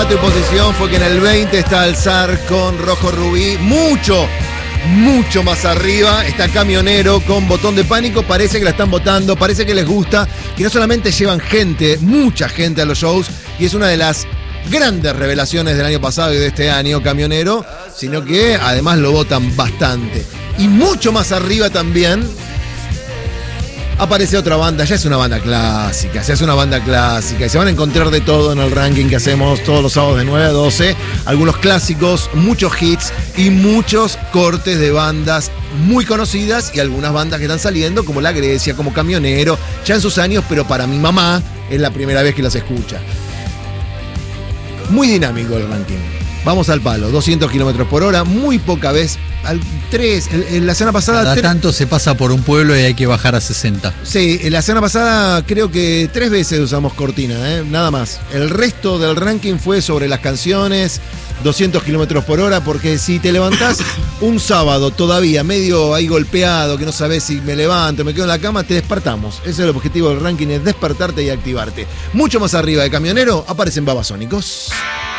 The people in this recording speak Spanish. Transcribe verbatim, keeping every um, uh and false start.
dato y posición fue que en el veinte está Alzar con Rojo Rubí. Mucho, mucho más arriba está Camionero con Botón de Pánico. Parece que la están votando, parece que les gusta. Que no solamente llevan gente, mucha gente a los shows. Y es una de las grandes revelaciones del año pasado y de este año, Camionero. Sino que además lo votan bastante. Y mucho más arriba también aparece otra banda, ya es una banda clásica, ya es una banda clásica y se van a encontrar de todo en el ranking que hacemos todos los sábados de nueve a doce, algunos clásicos, muchos hits y muchos cortes de bandas muy conocidas y algunas bandas que están saliendo como La Grecia, como Camionero, ya en sus años, pero para mi mamá es la primera vez que las escucha. Muy dinámico el ranking. Vamos al palo, doscientos kilómetros por hora, muy poca vez, al tres, en la semana pasada... Cada tre- tanto se pasa por un pueblo y hay que bajar a sesenta. Sí, en la semana pasada creo que tres veces usamos cortina, ¿eh? Nada más. El resto del ranking fue sobre las canciones, doscientos kilómetros por hora, porque si te levantás un sábado todavía medio ahí golpeado, que no sabes si me levanto, me quedo en la cama, te despertamos. Ese es el objetivo del ranking, es despertarte y activarte. Mucho más arriba de Camionero aparecen Babasónicos.